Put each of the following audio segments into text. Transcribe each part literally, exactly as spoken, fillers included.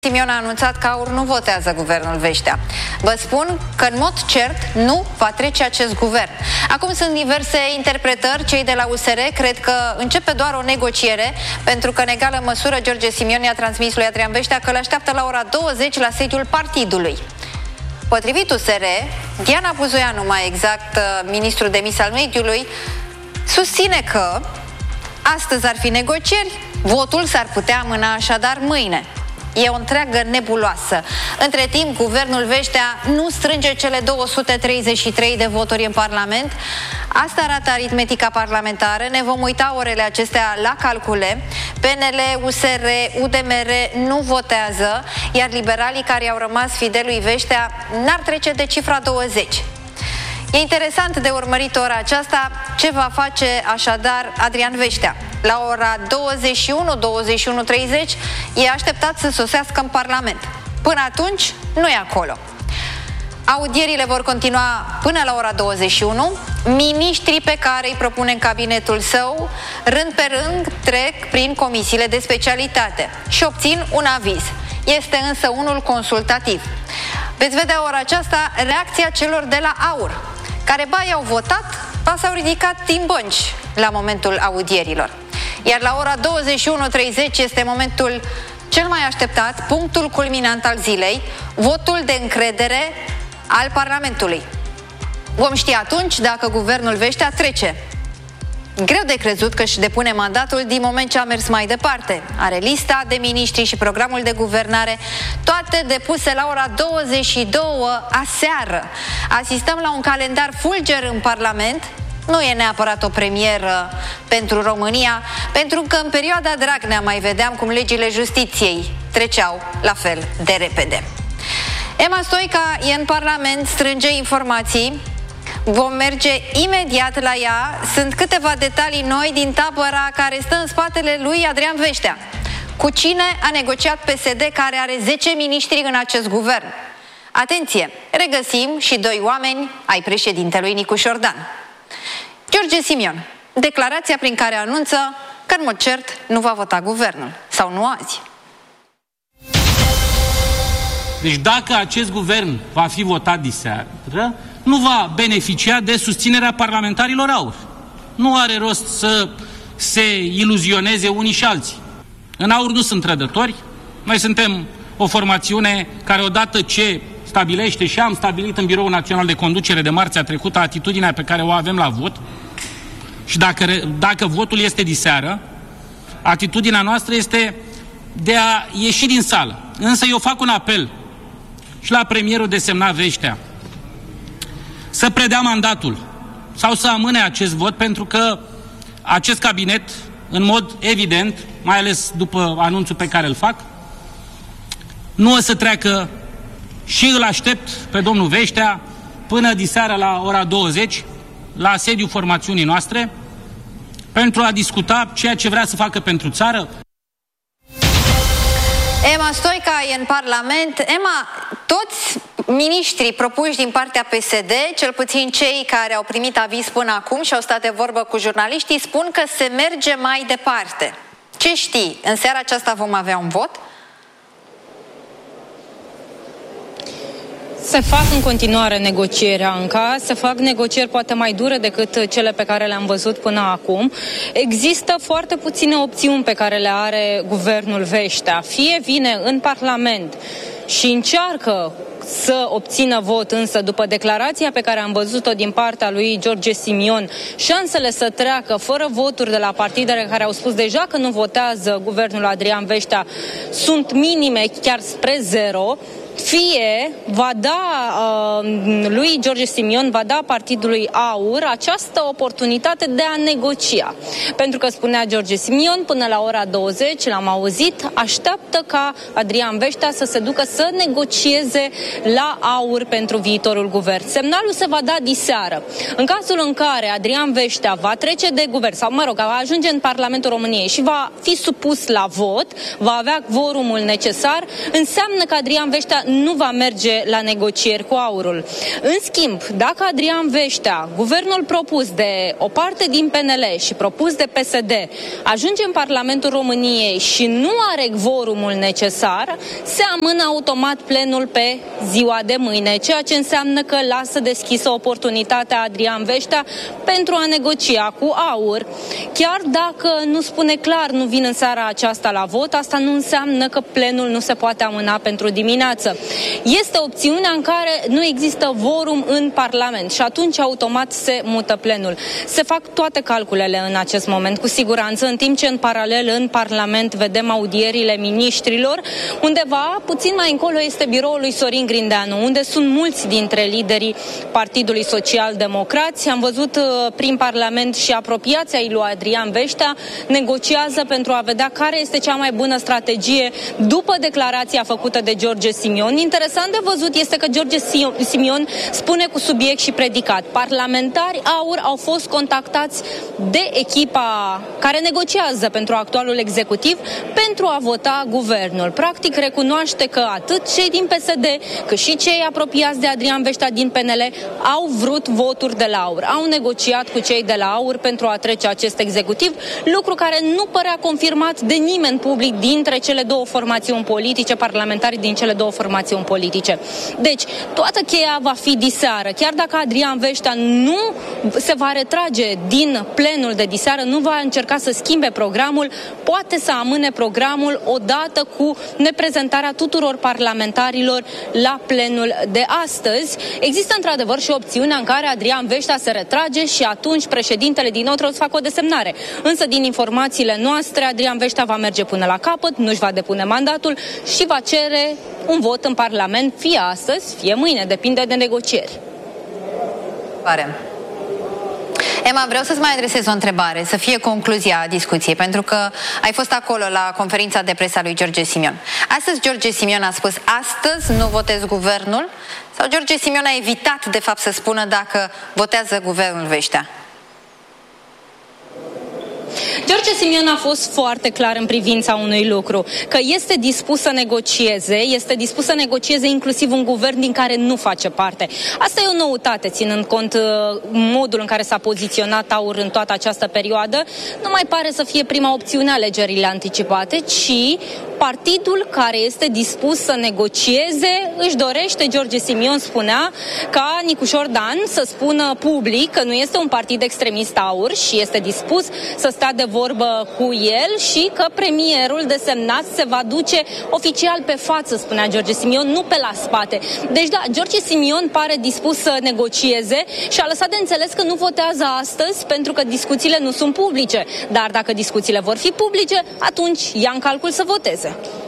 Simion a anunțat că AUR nu votează guvernul Veștea. Vă spun că în mod cert nu va trece acest guvern. Acum sunt diverse interpretări. Cei de la U S R cred că începe doar o negociere, pentru că în egală măsură George Simion i-a transmis lui Adrian Veștea că îl așteaptă la ora douăzeci la sediul partidului. Potrivit U S R, Diana Buzoianu, mai exact ministrul demis al mediului, susține că astăzi ar fi negocieri, votul s-ar putea amâna așadar mâine. E o întreagă nebuloasă. Între timp, guvernul Veștea nu strânge cele două sute treizeci și trei de voturi în Parlament. Asta arată aritmetica parlamentară. Ne vom uita orele acestea la calcule. P N L, U S R, U D M R nu votează, iar liberalii care au rămas fideli lui Veștea n-ar trece de cifra douăzeci. E interesant de urmărit ora aceasta ce va face așadar Adrian Veștea. La ora douăzeci și unu, douăzeci și unu treizeci e așteptat să sosească în Parlament. Până atunci nu e acolo. Audierile vor continua până la ora douăzeci și unu. Miniștrii pe care îi propune în cabinetul său, rând pe rând, trec prin comisiile de specialitate și obțin un aviz. Este însă unul consultativ. Veți vedea ora aceasta reacția celor de la AUR, care ba i-au votat, ba s-au ridicat din bănci la momentul audierilor. Iar la ora douăzeci și unu treizeci este momentul cel mai așteptat, punctul culminant al zilei, votul de încredere al Parlamentului. Vom ști atunci dacă guvernul Veștea trece. Greu de crezut că își depune mandatul din moment ce a mers mai departe. Are lista de miniștri și programul de guvernare, toate depuse la ora douăzeci și două aseară. Asistăm la un calendar fulger în Parlament. Nu e neapărat o premieră pentru România, pentru că în perioada Dragnea mai vedeam cum legile justiției treceau la fel de repede. Emma Stoica e în Parlament, strânge informații. Vom merge imediat la ea. Sunt câteva detalii noi din tabăra care stă în spatele lui Adrian Veștea. Cu cine a negociat P S D, care are zece miniștri în acest guvern? Atenție! Regăsim și doi oameni ai președintelui Nicu Șordan. George Simion, declarația prin care anunță că în mod cert nu va vota guvernul. Sau nu azi. Deci dacă acest guvern va fi votat diseară, nu va beneficia de susținerea parlamentarilor AUR. Nu are rost să se iluzioneze unii și alții. În AUR nu sunt trădători. Noi suntem o formațiune care, odată ce stabilește, și am stabilit în Biroul Național de Conducere de marțea trecută atitudinea pe care o avem la vot, și dacă, dacă votul este diseară, atitudinea noastră este de a ieși din sală. Însă eu fac un apel și la premierul desemnat Veștea să predea mandatul sau să amâne acest vot, pentru că acest cabinet, în mod evident, mai ales după anunțul pe care îl fac, nu o să treacă, și îl aștept pe domnul Veștea până diseară la ora douăzeci la sediul formațiunii noastre pentru a discuta ceea ce vrea să facă pentru țară. Emma Stoica e în Parlament. Emma, toți miniștrii propuși din partea P S D, cel puțin cei care au primit aviz până acum și au stat de vorbă cu jurnaliștii, spun că se merge mai departe. Ce știi? În seara aceasta vom avea un vot? Se fac în continuare negocieri, Anca, se fac negocieri poate mai dure decât cele pe care le-am văzut până acum. Există foarte puține opțiuni pe care le are guvernul Veștea. Fie vine în Parlament și încearcă să obțină vot, însă după declarația pe care am văzut-o din partea lui George Simion, șansele să treacă fără voturi de la partidele care au spus deja că nu votează guvernul Adrian Veștea sunt minime, chiar spre zero. Fie va da uh, lui George Simion, va da partidului AUR această oportunitate de a negocia. Pentru că spunea George Simion, până la ora douăzeci, l-am auzit, așteaptă ca Adrian Veștea să se ducă să negocieze la AUR pentru viitorul guvern. Semnalul se va da diseară. În cazul în care Adrian Veștea va trece de guvern, sau mă rog, va ajunge în Parlamentul României și va fi supus la vot, va avea quorumul necesar, înseamnă că Adrian Veștea nu va merge la negocieri cu Aurul. În schimb, dacă Adrian Veștea, guvernul propus de o parte din P N L și propus de P S D, ajunge în Parlamentul României și nu are quorumul necesar, se amână automat plenul pe ziua de mâine, ceea ce înseamnă că lasă deschisă oportunitatea Adrian Veștea pentru a negocia cu Aur. Chiar dacă nu spune clar, nu vin în seara aceasta la vot, asta nu înseamnă că plenul nu se poate amâna pentru dimineață. Este opțiunea în care nu există vorum în Parlament și atunci automat se mută plenul. Se fac toate calculele în acest moment, cu siguranță, în timp ce în paralel în Parlament vedem audierile miniștrilor. Undeva, puțin mai încolo, este biroul lui Sorin Grindeanu, unde sunt mulți dintre liderii Partidului Social-Democrați. Am văzut prin Parlament și apropiația lui Adrian Veștea negociază pentru a vedea care este cea mai bună strategie după declarația făcută de George Simion. Interesant de văzut este că George Simion spune cu subiect și predicat: parlamentari Aur au fost contactați de echipa care negociază pentru actualul executiv pentru a vota guvernul. Practic recunoaște că atât cei din P S D cât și cei apropiați de Adrian Veștea din P N L au vrut voturi de la Aur. Au negociat cu cei de la Aur pentru a trece acest executiv, lucru care nu părea confirmat de nimeni public dintre cele două formațiuni politice, parlamentari din cele două formațiuni politice. Deci, toată cheia va fi diseară. Chiar dacă Adrian Veștea nu se va retrage din plenul de diseară, nu va încerca să schimbe programul, poate să amâne programul odată cu neprezentarea tuturor parlamentarilor la plenul de astăzi. Există într-adevăr și opțiunea în care Adrian Veștea se retrage și atunci președintele din nou trebuie să facă o desemnare. Însă, din informațiile noastre, Adrian Veștea va merge până la capăt, nu-și va depune mandatul și va cere un vot în Parlament, fie astăzi, fie mâine, depinde de negocieri. Pare. Emma, vreau să-ți mai adresez o întrebare, să fie concluzia discuției, pentru că ai fost acolo la conferința de presă a lui George Simion. Astăzi George Simion a spus: astăzi nu votez guvernul? Sau George Simion a evitat, de fapt, să spună dacă votează guvernul Veștea? George Simion a fost foarte clar în privința unui lucru, că este dispus să negocieze, este dispus să negocieze inclusiv un guvern din care nu face parte. Asta e o noutate, ținând cont modul în care s-a poziționat Aur în toată această perioadă. Nu mai pare să fie prima opțiune alegerile anticipate, ci partidul care este dispus să negocieze își dorește, George Simion spunea, ca Nicușor Dan să spună public că nu este un partid extremist Aur și este dispus să stea de vorbă cu el și că premierul desemnat se va duce oficial pe față, spunea George Simion, nu pe la spate. Deci da, George Simion pare dispus să negocieze și a lăsat de înțeles că nu votează astăzi pentru că discuțiile nu sunt publice. Dar dacă discuțiile vor fi publice, atunci ia în calcul să voteze.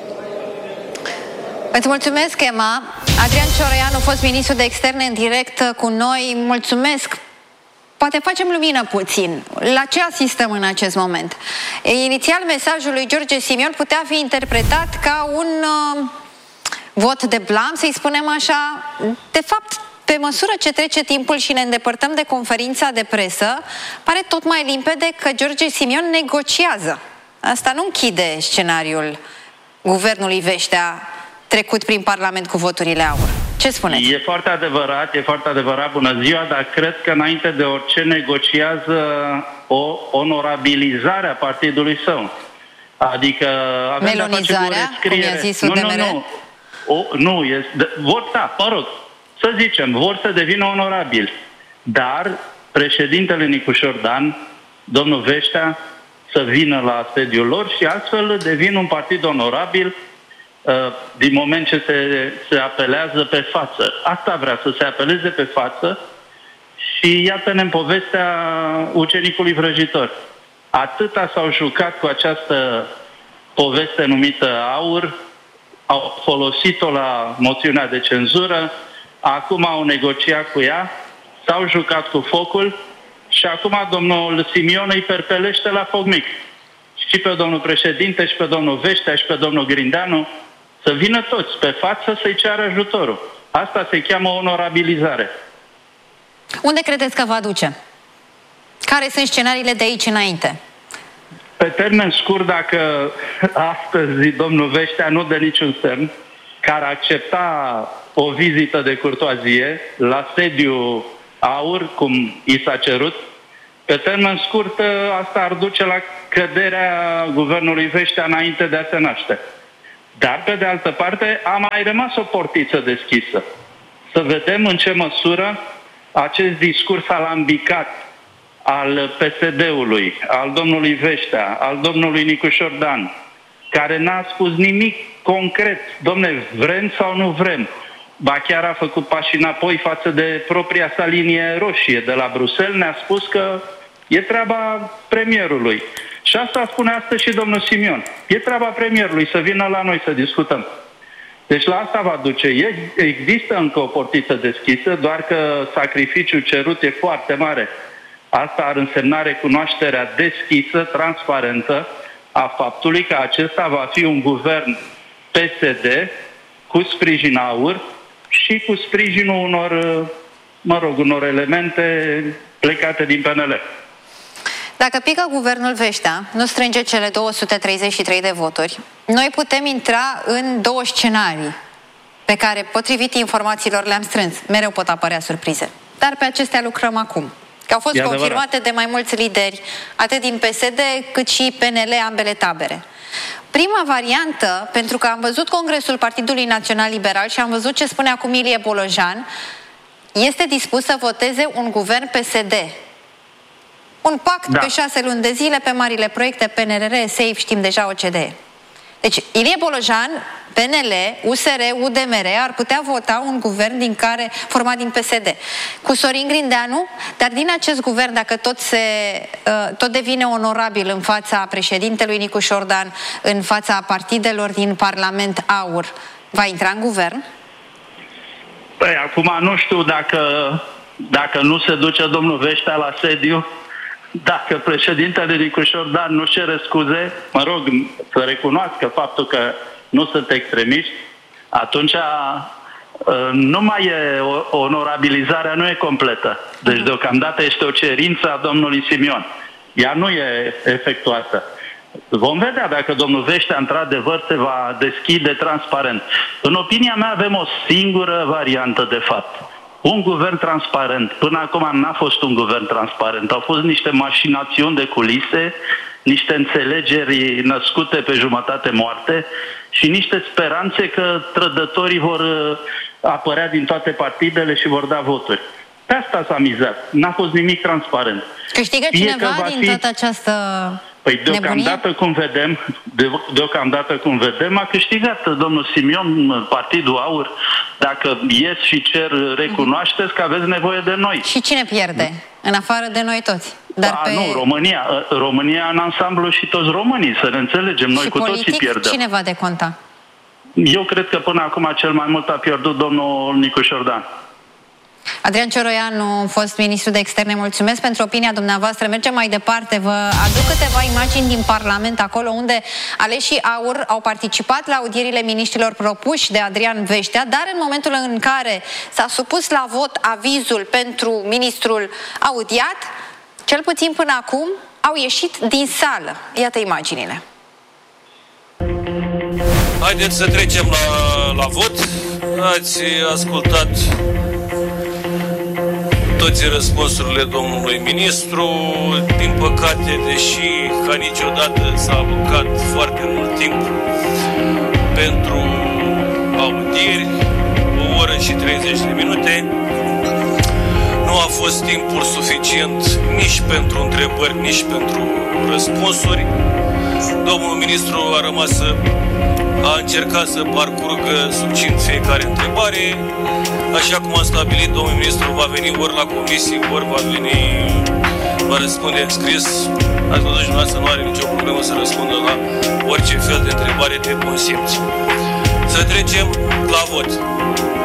Îți mulțumesc, Emma. Adrian Cioroianu, fost ministru de externe, în direct cu noi. Mulțumesc. Poate facem lumină puțin. La ce asistăm în acest moment? Inițial, mesajul lui George Simion putea fi interpretat ca un uh, vot de blam, să-i spunem așa. De fapt, pe măsură ce trece timpul și ne îndepărtăm de conferința de presă, pare tot mai limpede că George Simion negociază. Asta nu închide scenariul guvernului Veștea trecut prin Parlament cu voturile Aur. Ce spuneți? E foarte adevărat, e foarte adevărat, bună ziua, dar cred că înainte de orice negociază o onorabilizare a partidului său. Adică avem melonizarea, cum i-a zis U D M R? Nu, nu, o, nu este, vor, da, mă rog, să zicem, vor să devină onorabili. Dar președintele Nicușor Dan, domnul Veștea, să vină la sediul lor și astfel devin un partid onorabil din moment ce se, se apelează pe față. Asta vrea, să se apeleze pe față și iată-ne în povestea ucenicului vrăjitor. Atâta s-au jucat cu această poveste numită Aur, au folosit-o la moțiunea de cenzură, acum au negociat cu ea, s-au jucat cu focul și acum domnul Simion îi perpelește la foc mic. Și pe domnul președinte, și pe domnul Veștea, și pe domnul Grindeanu, să vină toți pe față să-i ceară ajutorul. Asta se cheamă onorabilizare. Unde credeți că va duce? Care sunt scenariile de aici înainte? Pe termen scurt, dacă astăzi domnul Veștea nu dă niciun semn, care accepta o vizită de curtoazie la sediu AUR, cum i s-a cerut, pe termen scurt, asta ar duce la căderea guvernului Veștea înainte de a se naște. Dar, pe de altă parte, a mai rămas o portiță deschisă. Să vedem în ce măsură acest discurs alambicat al P S D-ului, al domnului Veștea, al domnului Nicușor Dan, care n-a spus nimic concret, domne, vrem sau nu vrem, ba chiar a făcut pași înapoi față de propria sa linie roșie de la Bruxelles, ne-a spus că e treaba premierului. Și asta spune astăzi și domnul Simion. E treaba premierului să vină la noi să discutăm. Deci la asta va duce. Există încă o portiță deschisă, doar că sacrificiul cerut e foarte mare. Asta ar însemna recunoașterea deschisă, transparentă, a faptului că acesta va fi un guvern P S D cu sprijin AUR și cu sprijinul unor, mă rog, unor elemente plecate din P N L. Dacă pică guvernul Veștea, nu strânge cele două sute treizeci și trei de voturi, noi putem intra în două scenarii pe care, potrivit informațiilor, le-am strâns. Mereu pot apărea surprize. Dar pe acestea lucrăm acum. Că au fost e confirmate adevărat. de mai mulți lideri, atât din P S D cât și P N L, ambele tabere. Prima variantă, pentru că am văzut Congresul Partidului Național Liberal și am văzut ce spune acum Ilie Bolojan, este dispus să voteze un guvern P S D. Un pact da. pe șase luni de zile pe marile proiecte, P N R R, SAFE, știm deja O C D E. Deci, Ilie Bolojan, P N L, U S R, U D M R ar putea vota un guvern din care, format din P S D. Cu Sorin Grindeanu, dar din acest guvern, dacă tot, se, tot devine onorabil în fața președintelui Nicușor Dan, în fața partidelor din Parlament AUR, va intra în guvern? Păi, acum nu știu dacă, dacă nu se duce domnul Veștea la sediu, dacă președintele Nicușor Dan nu cere scuze, mă rog, să recunoască faptul că nu sunt extremiști, atunci nu mai e, onorabilizarea nu e completă. Deci deocamdată este o cerință a domnului Simion. Ea nu e efectuată. Vom vedea dacă domnul Veștea într-adevăr se va deschide transparent. În opinia mea avem o singură variantă de fapt. Un guvern transparent. Până acum n-a fost un guvern transparent. Au fost niște mașinațiuni de culise, niște înțelegeri născute pe jumătate moarte și niște speranțe că trădătorii vor apărea din toate partidele și vor da voturi. Pe asta s-a mizat. N-a fost nimic transparent. Câștigă cineva din fi... toată această Păi deocamdată nebunie? cum vedem, de, deocamdată cum vedem, a câștigat domnul Simion, Partidul AUR. Dacă ies și cer, recunoașteți că aveți nevoie de noi. Și cine pierde? În afară de noi toți. Dar a, pe... nu, România. România în ansamblu și toți românii, să ne înțelegem. Noi și cu politic, toții pierdem. Cine va deconta? Eu cred că până acum cel mai mult a pierdut domnul Nicușor Dan. Adrian Cioroianu, fost ministru de externe, mulțumesc pentru opinia dumneavoastră. Mergem mai departe. Vă aduc câteva imagini din Parlament, acolo unde aleșii AUR au participat la audierile miniștrilor propuși de Adrian Veștea, dar în momentul în care s-a supus la vot avizul pentru ministrul audiat, cel puțin până acum, au ieșit din sală. Iată imaginile. Haideți să trecem la, la vot. Ați ascultat toate răspunsurile domnului ministru. Din păcate, deși ca niciodată s-a alocat foarte mult timp pentru audieri, o oră și treizeci de minute, nu a fost timpul suficient nici pentru întrebări, nici pentru răspunsuri. Domnul ministru a rămas să a încercat să parcurgă succint fiecare întrebare. Așa cum a stabilit, domnul ministru va veni ori la comisie, ori va veni, va răspunde în scris. Ați văzut dumneavoastră, nu are nicio problemă să răspundă la orice fel de întrebare de bun simț. Să trecem la vot.